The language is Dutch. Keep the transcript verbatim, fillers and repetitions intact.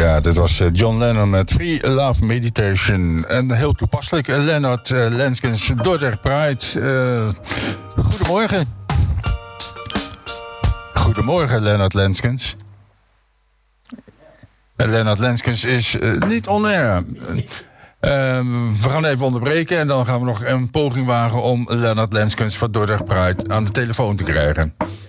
Ja, dit was John Lennon met Free Love Meditation. En heel toepasselijk, Leonard uh, Lenskens, Dordrecht Pride. Uh, goedemorgen. Goedemorgen, Leonard Lenskens. Uh, Leonard Lenskens is uh, niet on-air. Uh, we gaan even onderbreken en dan gaan we nog een poging wagen om Leonard Lenskens van Dordrecht Pride aan de telefoon te krijgen.